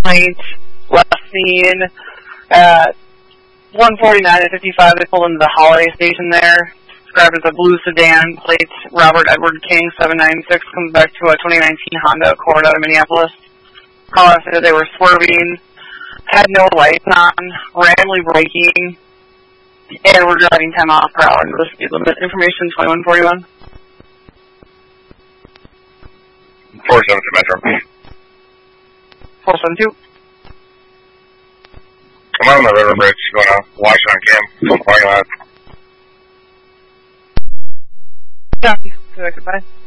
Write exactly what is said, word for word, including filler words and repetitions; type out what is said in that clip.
complaint, last seen at one forty-nine and fifty-five. They pulled into the holiday station there. Described as a blue sedan, plate Robert Edward King seven nine six, comes back to a twenty nineteen Honda Accord out of Minneapolis. Caller said they were swerving, had no lights on, randomly braking, and were driving ten miles per hour into the speed limit. Information twenty-one forty-one. four seven two Metro. four seven two. I'm on the river bridge going to Washington Camp, from the parking lot. Yeah, goodbye.